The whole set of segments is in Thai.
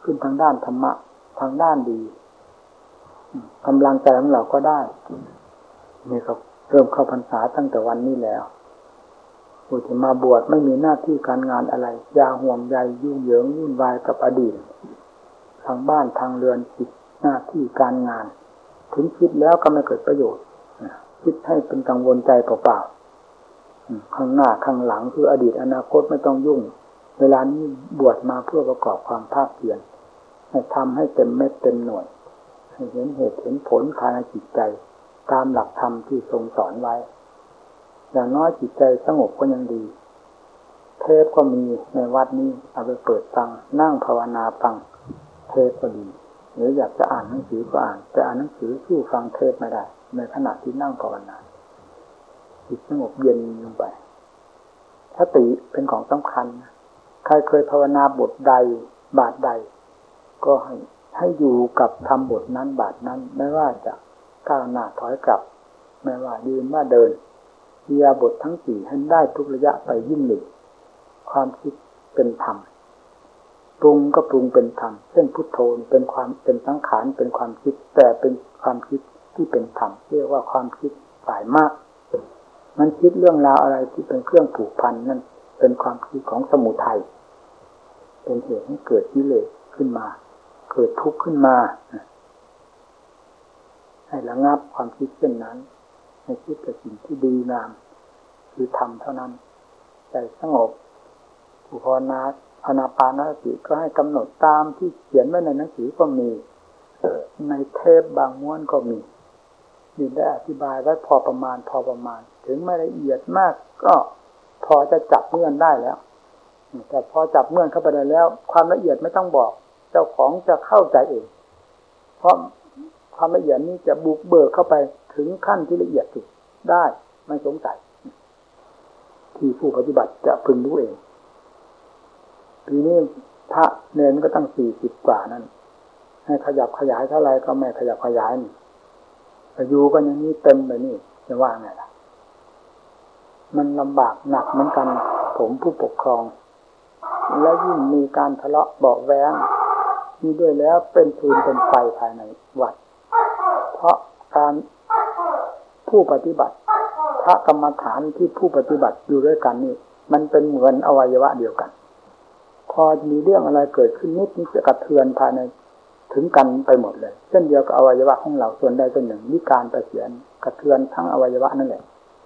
ขึ้นทางด้านธรรมะทางด้านดีกำลังใจของเราก็ได้นี่ก็เริ่มเข้าพรรษาตั้งแต่วันนี้แล้วผู้ที่มาบวชไม่มีหน้าที่การงานอะไรอย่าห่วงใยยุ่งเหยิงวุ่นวายกับอดีตทางบ้านทางเรือนจิตหน้าที่การงานถึงคิดแล้วก็ไม่เกิดประโยชน์คิดให้เป็นกังวลใจเปล่าๆข้างหน้าข้างหลังคืออดีตอนาคตไม่ต้องยุ่งเวลานี้บวชมาเพื่อประกอบความภาคเพียรให้ทำให้เต็มเม็ดเต็มหน่วยให้เห็นเหตุเห็นผลภายในจิตใจตามหลักธรรมที่ทรงสอนไว้อย่างน้อยจิตใจสงบก็ยังดีเทปก็มีในวัดนี้เอาไปเปิดฟังนั่งภาวนาฟังเทปก็ดีหรืออยากจะอ่านหนังสือก็อ่านแต่อ่านหนังสือสู้ฟังเทปไม่ได้ในขณะที่นั่งภาวนาจิตสงบเย็นลงไปสติเป็นของสำคัญใครเคยภาวนาบทใดบาทใดก็ให้อยู่กับทำบทนั้นบาทนั้นไม่ว่าจะก้าวหน้าถอยกลับไม่ว่ายืนว่าเดินอิริยาบถทั้งสี่ให้ได้ทุกระยะไปยิ่งหนึ่งความคิดเป็นธรรมปรุงก็ปรุงเป็นธรรมเช่นพุทโธเป็นความเป็นสังขารเป็นความคิดแต่เป็นความคิดที่เป็นธรรมเรียกว่าความคิดฝ่ายมากมันคิดเรื่องราวอะไรที่เป็นเครื่องผูกพันนั่นเป็นความคิดของสมุทัยเป็นเหตุให้เกิดกิเลสขึ้นมาเกิดทุกข์ขึ้นมาให้ระงับความคิดเช่นนั้นให้คิดแต่สิ่งที่ดีงามคือธรรมเท่านั้นใจสงบอุปนาอานาปานสติก็ให้กำหนดตามที่เขียนไว้ในหนังสือก็มีในเทปบางม้วนก็มีได้อธิบายไว้พอประมาณถึงไม่ละเอียดมากก็พอจะจับเงื่อนได้แล้วแต่พอจับเงื่อนเข้าไปได้แล้วความละเอียดไม่ต้องบอกเจ้าของจะเข้าใจเองเพราะความละเอียดนี้จะบุกเบิกเข้าไปถึงขั้นที่ละเอียดสุดได้ไม่สงสัยที่ผู้ปฏิบัติจะพึงรู้เองปีนี้พระเนรก็ตั้ง40 กว่านั่นให้ขยับขยายเท่าไรก็ไม่ขยับขยายนี่อยู่กันอย่างนี้เต็มเลยนี่จะว่าไงล่ะมันลำบากหนักเหมือนกันผมผู้ปกครองและยิ่งมีการทะเลาะเบาะแว้งมีด้วยแล้วเป็นฟืนเป็นไฟภายในวัดเพราะการผู้ปฏิบัติพระกรรมฐานที่ผู้ปฏิบัติอยู่ด้วยกันนี่มันเป็นเหมือนอวัยวะเดียวกันพอมีเรื่องอะไรเกิดขึ้นนิดนี้จะกระเทือนภายในถึงกันไปหมดเลยเช่นเดียวกับอวัยวะของเราส่วนใดส่วนหนึ่งวิการไปเสียกระเทือนทั้งอวัยวะนั่นแหละ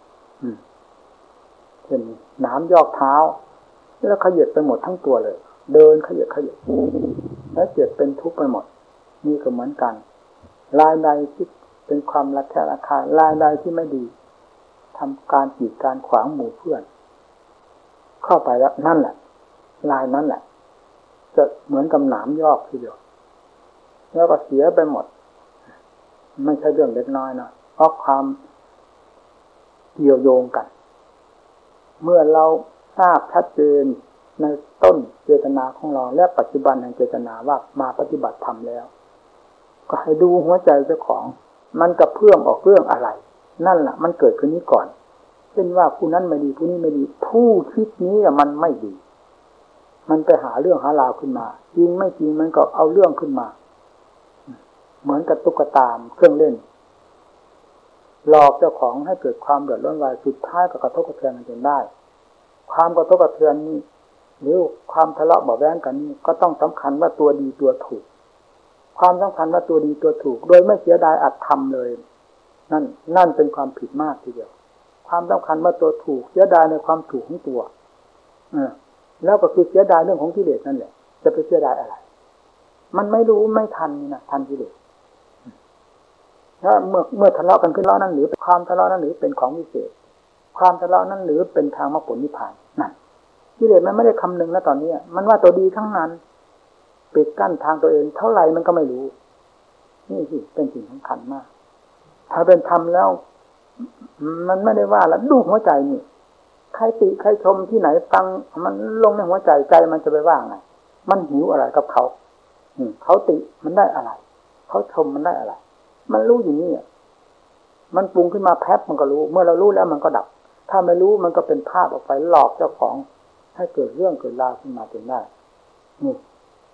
เช่นน้ำยอกเท้าแล้วขยับไปหมดทั้งตัวเลยเดินขยับแล้วเจ็บเป็นทุกข์ไปหมดนี่ก็เหมือนกันรายใดที่เป็นความระแคะระคายรายใดที่ไม่ดีทำการกีดการขวางหมู่เพื่อนเข้าไปแล้วนั่นแหละรายนั้นแหละจะเหมือนกับหนามยอกทีเดียวแล้วก็เสียไปหมดไม่ใช่เรื่องเล็กน้อยนะเพราะความเกี่ยวโยงกันเมื่อเราทราบชัดเจนในต้นเจตนาของเราและปัจจุบันแห่งเจตนาว่ามาปฏิบัติธรรมแล้วก็ให้ดูหัวใจเจ้าของมันกระเพื่อมออกเรื่องอะไรนั่นแหละมันเกิดขึ้นนี้ก่อนเช่นว่าผู้นั้นไม่ดีผู้นี้ไม่ดีผู้คิดนี้มันไม่ดีมันไปหาเรื่องหาราวขึ้นมาจริงไม่จริงมันก็เอาเรื่องขึ้นมาเหมือนกับตุ๊กตาเครื่องเล่นหลอกเจ้าของให้เกิดความเดือดร้อนวายสุดท้ายก็กระทบกระเทือนกันจนได้ความกระทบกระเทือนนี้หรือความทะเลาะเบาะแว้งกันนี้ก็ต้องสำคัญว่าตัวดีตัวถูกความสำคัญว่าตัวดีตัวถูกโดยไม่เสียดายอัตธรรมเลยนั่นเป็นความผิดมากทีเดียวความสำคัญว่าตัวถูกเสียดายในความถูกของตัวแล้วก็คือเสียดายเรื่องของกิเลสนั่นแหละจะไปเสียดายอะไรมันไม่รู้ไม่ทันนี่นะทันกิเลสถ้าเมื่อทะเลาะกันขึ้นแล้วนั้นหรือความทะเลาะนั้นหรือเป็นของวิเศษความทะเลาะนั้นหรือเป็นทางมรรคผลนิพพานนั่นกิเลสมันไม่ได้คำนึงแล้วตอนนี้มันว่าตัวดีทั้งนั้นปิดกั้นทางตัวเองเท่าไหร่มันก็ไม่รู้นี่สิเป็นสิ่งสำคัญมากถ้าเป็นธรรมแล้วมันไม่ได้ว่าแล้วดูหัวใจนี่ใครติใครชมที่ไหนฟังมันลงในหัวใจใจมันจะไปว่าไงมันหิวอะไรกับเขาเขาติมันได้อะไรเขาชมมันได้อะไรมันรู้อยู่นี่มันปรุงขึ้นมาแป๊บมันก็รู้เมื่อเรารู้แล้วมันก็ดับถ้าไม่รู้มันก็เป็นภาพออกไปหลอกเจ้าของให้เกิดเรื่องเกิดราวขึ้นมาจนได้นี่เป็นของ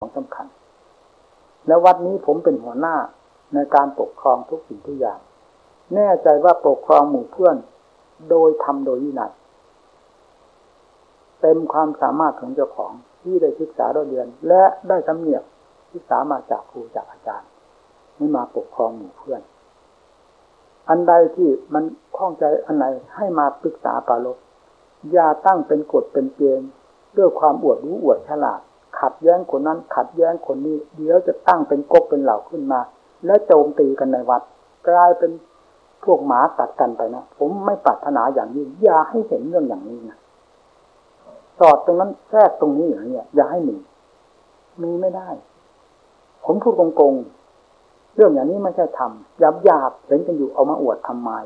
สำคัญแล้ววัดนี้ผมเป็นหัวหน้าในการปกครองทุกสิ่งทุกอย่างแน่ใจว่าปกครองหมู่เพื่อนโดยธรรมโดยวินัยเต็มความสามารถของเจ้าของที่ได้ศึกษาเรียนและได้สำเนียกศึกษามาจากครูจากอาจารย์นี่มาปกครองหมู่เพื่อนอันใดที่มันข้องใจอันไหนให้มาปรึกษาปรารภอย่าตั้งเป็นกฎเป็นเกณฑ์ด้วยความอวดรู้อวดฉลาดขัดแย้งคนนั้นขัดแย้งคนนี้เดี๋ยวจะตั้งเป็นก๊กเป็นเหล่าขึ้นมาและโจมตีกันในวัดกลายเป็นพวกหมากัดกันไปนะผมไม่ปรารถนาอย่างนี้อย่าให้เห็นเรื่องอย่างนี้นะสอดตรงนั้นแทรกตรงนี้อย่างนี้อย่าให้มีไม่ได้ผมพูดโกงๆเรื่องอย่างนี้ไม่ใช่ทำหยาบๆเห็นกันอยู่เอามาอวดทำไม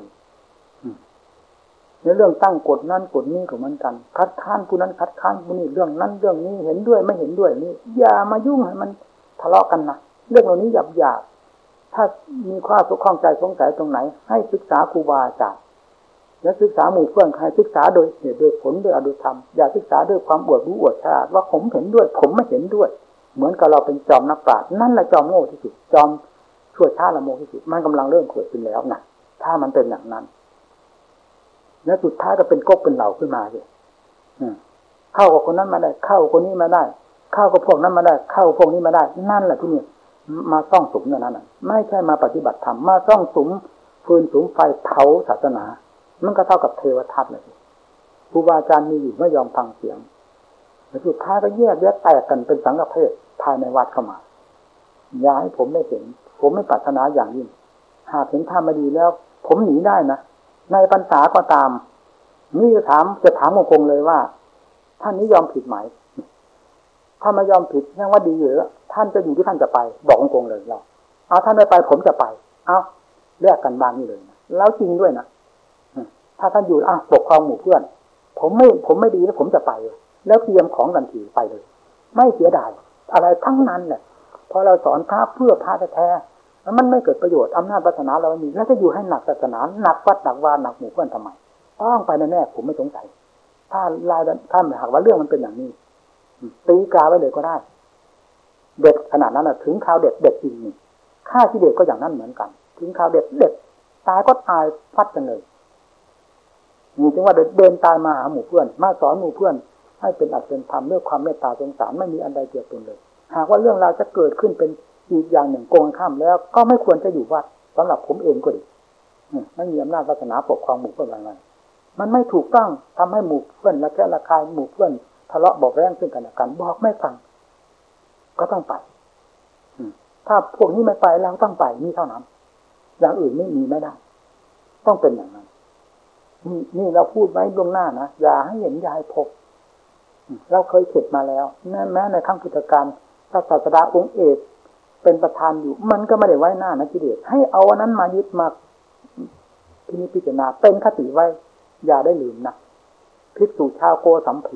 ในเรื่องตั้งกฎนั้นกฎนี้ก็เหมือนกันคัดค้านผู้นั้นคัดค้านผู้นี้เรื่องนั้นเรื่องนี้เห็นด้วยไม่เห็นด้วยนี่อย่ามายุ่งให้มันทะเลาะกันนะเรื่องเหล่านี้หยาบๆถ้ามีข้อข้องใจสงสัยตรงไหนให้ศึกษาครูบาอาจารย์และศึกษาหมู่เพื่อนใครศึกษาโดยเหตุโดยผลโดยอนุธรรมอย่าศึกษาด้วยความอวดรู้อวดฉลาดว่าผมเห็นด้วยผมไม่เห็นด้วยเหมือนกับเราเป็นจอมนักปราชญ์นั่นแหละจอมโง่ที่สุดจอมชั่วช้าละโมที่สุดมันกำลังเริ่มเกิดขึ้นแล้วนะถ้ามันเป็นอย่างนั้นแล้วสุดท้ายก็เป็นก๊กเป็นเหล่าขึ้นมาเลยเข้ากับคนนั้นมาได้เข้าคนนี้มาได้เข้ากับพวกนั้นมาได้เข้าพวกนี้มาได้นั่นแหละที่นี่มาซ่องสุมอย่างนั้นไม่ใช่มาปฏิบัติธรรมมาซ่องสุมฟืนสุมไฟเผาศาสนามันก็เท่ากับเทวทัตเลยครูบาอาจารย์มีอยู่ไม่ยอมฟังเสียงแล้วสุดท้ายก็แยกแยะแตกกันเป็นสังฆเพศภายในวัดเข้ามาอย่าให้ผมได้เห็นผมไม่ปรารถนาอย่างยิ่งหากเห็นท่าไม่ดีแล้วผมหนีได้นะในพรรษาก็ตามนี่จะถามคงเลยว่าท่านนี้ยอมผิดไหมถ้าไม่ยอมผิดยังว่าดีอยู่แล้วท่านจะอยู่ที่ท่านจะไปบอกคงเลยเราเอาท่านไม่ไปผมจะไปเอาแลกกันบางนี่เลยนะแล้วจริงด้วยนะถ้าท่านอยู่ปกครองหมู่เพื่อนผมไม่ดีแล้วผมจะไปแล้วเตรียมของทันทีไปเลยไม่เสียดายอะไรทั้งนั้นแหละพอเราสอนพระเพื่อพระแท้แล้วมันไม่เกิดประโยชน์อำนาจศาสนาเราไม่มีแล้วจะอยู่ให้หนักศาสนาหนักวัดหนักวาหนักหมู่เพื่อนทำไมต้องไปแน่ๆผมไม่สงสัยถ้าหากว่าเรื่องมันเป็นอย่างนี้ตีกาไว้เลยก็ได้เด็ดขนาดนั้นถึงข่าวเด็ดจริงนี่ฆ่าที่เด็ดก็อย่างนั้นเหมือนกันถึงข่าวเด็ดตายก็ตายฟัดกันเลยนี่จึงว่าเดินตายมาหาหมู่เพื่อนมาสอนหมู่เพื่อนให้เป็นอัตเป็นธรรมด้วยความเมตตาสงสารไม่มีอันใดเกี่ยวกันเลยหากว่าเรื่องราวจะเกิดขึ้นเป็นอีกอย่างหนึ่งโกงข้ามแล้วก็ไม่ควรจะอยู่วัดสำหรับผมเองก็ดีไม่มีอำนาจศาสนาปกครองหมู่เพื่อนอะไรมันไม่ถูกต้องทำให้หมู่เพื่อนละแคะละคายหมู่เพื่อนทะเลาะบอกแย้งซึ่งกันและกันบอกไม่ฟังก็ต้องไปถ้าพวกนี้ไม่ไปเราต้องไปนี่เท่านั้นอย่างอื่นไม่ได้ต้องเป็นอย่างนั้นนี่เราพูดไว้ล่วงหน้านะอย่าให้เห็นอย่าให้พบเราเคยเข็ดมาแล้วแม้ในครั้งพุทธกาลพระศาสดาองค์เอกเป็นประธานอยู่มันก็ไม่ได้ไว้หน้านะกิเลสให้เอาอันนั้นมายึดมาพิจารณาเป็นคติไว้อย่าได้ลืมนะภิกษุชาวโกสัมพี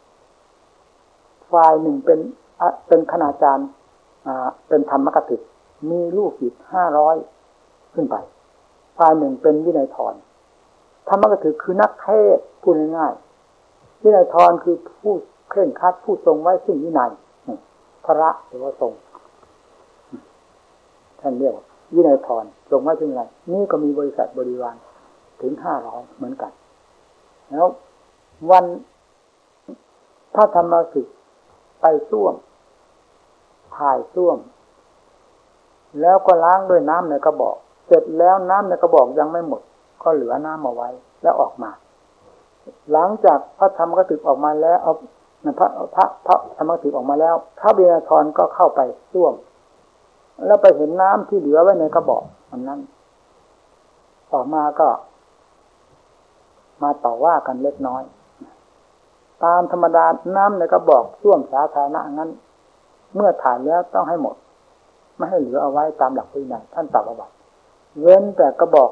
ฝ่ายหนึ่งเป็นคณาจารย์เป็นธรรมกติมีลูกศิษย์500ขึ้นไปฝ่ายหนึ่งเป็นวินัยทรธรรมกติคือนักเทศน์พูดง่ายๆวินัยทรคือผู้เคร่งครัดผู้ทรงไว้ซึ่งวินัยพระหรือว่าทรงท่านเรียกวินัยทรทรงไว้ซึ่งวินัยนี่ก็มีบริษัทบริวารถึง500เหมือนกันแล้ววันพระธรรมศึกไปส้วมถ่ายส้วมแล้วก็ล้างด้วยน้ำในกระบอกเสร็จแล้วน้ำในกระบอกยังไม่หมดก็เหลือน้ำเอาไว้แล้วออกมาหลังจากพระธรรมกถึกออกมาแล้วเอาพระธรรมกถึกออกมาแล้วพระวินัยทรก็เข้าไปส้วมแล้วไปเห็นน้ำที่เหลือไว้ในกระบอกอันนั้นออกมาก็มาต่อว่ากันเล็กน้อยตามธรรมดาน้ำในกระบอกส้วมสาธารณะนั้นเมื่อถ่ายแล้วต้องให้หมดไม่ให้เหลือเอาไว้ตามหลักวินัยท่านตรัสเอาไว้เว้นแต่กระบอก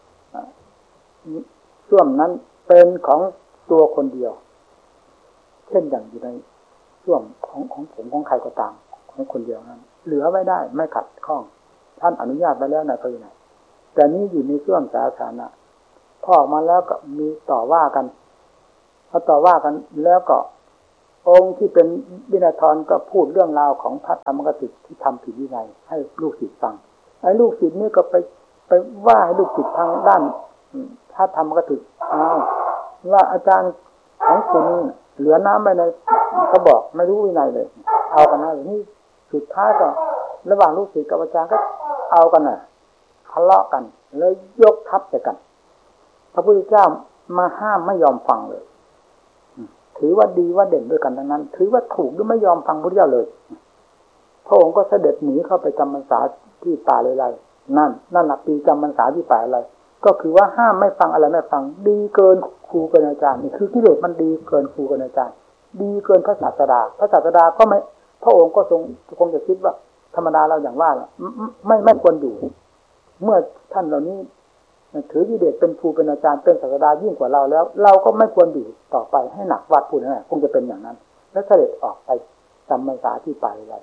ส้วมนั้นเป็นของตัวคนเดียวเช่นอย่างอยู่ในส้วมของผมของใครก็ตามของคนเดียวนั้นเหลือไว้ได้ไม่ขัดข้องท่านอนุญาตไว้แล้วในพระวินัยแต่นี้อยู่ในส้วมสาธารณะพอออกมาแล้วก็มีต่อว่ากันพอต่อว่ากันแล้วก็องค์ที่เป็นวินัยทรก็พูดเรื่องราวของพระธรรมกถึกที่ทำผิดวินัยให้ลูกศิษย์ฟังไอ้ลูกศิษย์นี่ก็ไปว่าให้ลูกศิษย์ทางด้านพระธรรมกถึกว่าอาจารย์ของคุณเหลือน้ำไปในกระบอกไม่รู้วินัยเลยเอากันนะนี่สุดท้ายก็ระหว่างลูกศิษย์กับอาจารย์ก็เอากันน่ะทะเลาะกันเลยยกทัพใส่กันพระพุทธเจ้ามาห้ามไม่ยอมฟังเลยถือว่าดีว่าเด่นด้วยกันทั้งนั้นถือว่าถูกด้วยไม่ยอมฟังพระพุทธเจ้าเลยพระองค์ก็เสด็จหนีเข้าไปจำพรรษาที่ป่าเลยไรนั่นหลักปีจำพรรษาที่ป่าอะไรก็คือว่าห้ามไม่ฟังอะไรไม่ฟังดีเกินครูเกินอาจารย์นี่คือกิเลสมันดีเกินครูเกินอาจารย์ดีเกินพระศาสดาก็ไม่พระองค์ก็คงจะคิดว่าธรรมดาเราอย่างว่าไม่ควรอยู่เมื่อท่านเหล่านี้ถือกิเลสเป็นครูเป็นอาจารย์เป็นศาสดายิ่งกว่าเราแล้วเราก็ไม่ควรอยู่ต่อไปให้หนักวัดพูดง่ายๆคงจะเป็นอย่างนั้นแล้วเสด็จออกไปจำพรรษาที่ป่าอะไร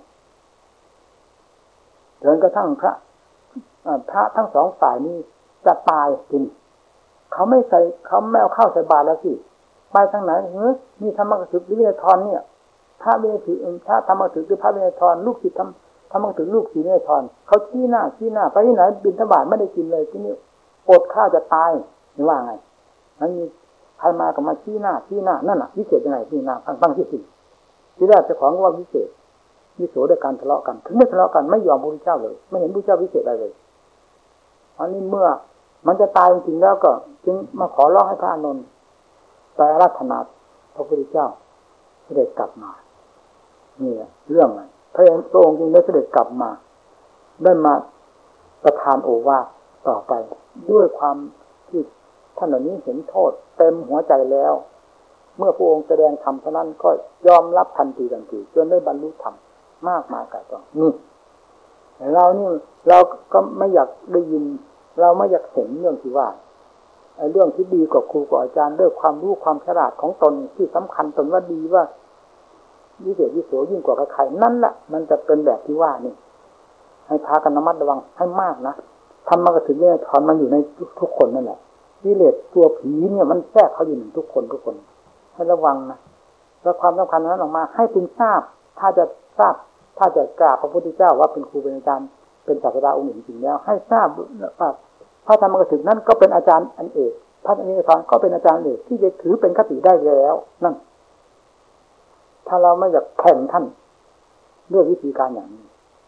จนกระทั่งพระทั้งสองฝ่ายนี้จะตายจริงเขาไม่เอาเข้าใส่บาตรแล้วสิไปทางไหนนี่ธรรมกถึกวินัยทรเนี่ยพระวินัยถือพระธรรมกถึกหรือพระวินัยทรลูกศิษย์ธรรมกถึกลูกศิษย์วินัยทรเขาชี้หน้าไปที่ไหนบิณฑบาตไม่ได้กินเลยที่นี่อดข้าวจะตายนี่ว่าไงมันมีใครมาก็มาชี้หน้านั่นน่ะวิเศษยังไงที่หน้าฟังที่สิ่งที่แรกเจ้าของก็ว่าวิเศษวิโสด้วยการทะเลาะกันถึงไม่ทะเลาะกันไม่ยอมพระพุทธเจ้าเลยไม่เห็นพระพุทธเจ้าวิเศษอะไรเลยอันนี้เมื่อมันจะตายจริงๆแล้วก็จึงมาขอร้องให้พระอานนท์ไปอาราธนาพระพุทธเจ้าเสด็จกลับมานี่เรื่องอะไรพระองค์จึงได้เสด็จกลับมาได้มาประทานโอวาทต่อไปด้วยความที่ท่านเหล่านี้เห็นโทษเต็มหัวใจแล้วเมื่อพระองค์แสดงธรรมเท่านั้นก็ยอมรับทันทีจนได้บรรลุธรรมมากมายกายกองนี่เราก็ไม่อยากได้ยินเราไม่อยากเห็นเรื่องที่ว่าเรื่องที่ดีกว่าครูกว่าอาจารย์ด้วยความรู้ความฉลาดของตนที่สำคัญตนว่าดีว่าวิเศษวิโสยิ่งกว่าใครนั่นแหละมันจะเป็นแบบที่ว่านี่ให้พากันระมัดระวังให้มากนะธรรมกถึกเนี่ยถอนมันอยู่ในทุกคนนั่นแหละกิเลสตัวผีเนี่ยมันแทรกเขาอยู่ในทุกคนให้ระวังนะแล้วความสำคัญนั้นออกมาให้พึงทราบถ้าจะกราบพระพุทธเจ้าว่าเป็นครูเป็นอาจารย์เป็นศาสดาองค์หนึ่งจริงแล้วให้ทราบว่าพระธรรมกถึกนั้นก็เป็นอาจารย์อันเอกพระอนิสรก็เป็นอาจารย์เอกที่จะถือเป็นคติได้แล้วนั่นถ้าเราไม่อยากแข่งท่านด้วยวิธีการอย่างนี้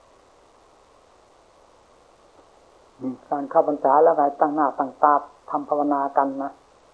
การเข้าพรรษาแล้วไงตั้งหน้าตั้งตาทำภาวนากันนะ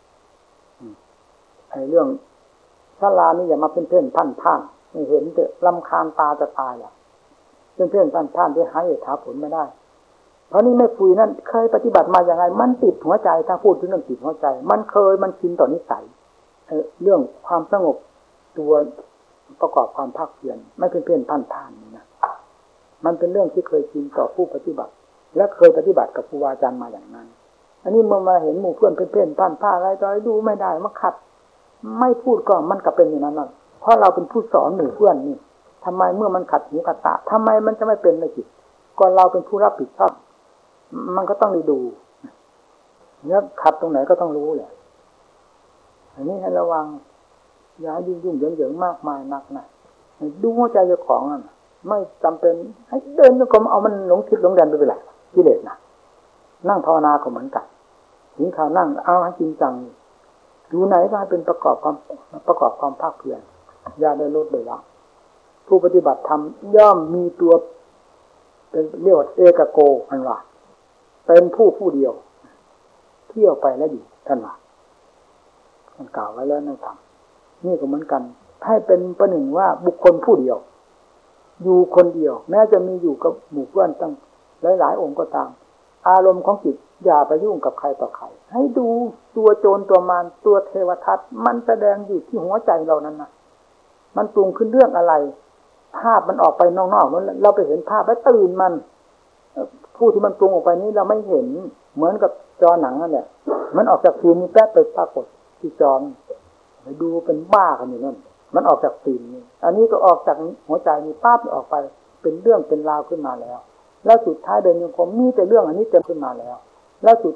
ไอ้เรื่องศาลานี่อย่ามาเพ่นพ่านไม่เห็นเถอะรำคาญตาจะตายอ่ะเพ่นพ่านที่หาเหตุหาผลไม่ได้เพราะนี่แม่คุยนั่นเคยปฏิบัติมาอย่างไรมันติดหัวใจถ้าพูดถึงเรื่องติดหัวใจมันชินต่อนิสัยเรื่องความสงบตัวประกอบความภาคเพียรไม่เพ่นพ่านนี่นะมันเป็นเรื่องที่เคยชินต่อผู้ปฏิบัติและเคยปฏิบัติกับครูอาจารย์มาอย่างนั้นอันนี้เมื่อมาเห็นหมู่เพื่อนเพ่นพ่านอะไรต่ออะไรดูไม่ได้มาขัดไม่พูดก็มันก็เป็นอย่างนั้นเพราะเราเป็นผู้สอนหมู่เพื่อนนี่ทำไมเมื่อมันขัดหูขัดตาทำไมมันจะไม่เป็นในจิตก่อนเราเป็นผู้รับผิดชอบมันก็ต้องได้ดูเนี่ยขัดตรงไหนก็ต้องรู้แหละอันนี้ให้ระวังอย่ายุ่งเหยิงมากมายนักนะดูหัวใจเจ้าของนั่นไม่จำเป็นให้เดินก็เอามันหลงทิศหลงแดนไปเลยกิเลสนะนั่งภาวนาก็เหมือนกันถึงข่าวนั่งเอาให้จริงจังอยู่ไหนก็ให้เป็นประกอบความภาคเพียรอย่าได้ลดเลยละผู้ปฏิบัติธรรมย่อมมีตัวเป็นเรียกว่าเอกโกอันว่าเป็นผู้เดียวเที่ยวไปแล้วอยู่ท่านว่าท่านกล่าวไว้แล้วในธรรมนี่ก็เหมือนกันให้เป็นประหนึ่งว่าบุคคลผู้เดียวอยู่คนเดียวแม้จะมีอยู่กับหมู่เพื่อนตั้งหลายองค์ก็ตามอารมณ์ของจิตอย่าไปยุ่งกับใครต่อใครให้ดูตัวโจรตัวมารตัวเทวทัตมันแสดงอยู่ที่หัวใจเรานั้นนะมันปรุงขึ้นเรื่องอะไรภาพมันออกไปนอกๆนั้นเราไปเห็นภาพแล้วตื่นมันผู้ที่มันปรุงออกไปนี้เราไม่เห็นเหมือนกับจอหนังนั่นแหละมันออกจากฟิล์มนี่แป๊บไปปรากฏที่จอไปดูเป็นบ้ากันอยู่นั่นมันออกจากฟิล์มนี่อันนี้ก็ออกจากหัวใจนี่ปั๊บออกไปเป็นเรื่องเป็นราวขึ้นมาแล้วแล้วสุดท้ายเดินโยมมีแต่เรื่องอันนี้เต็มขึ้นมาแล้วสุด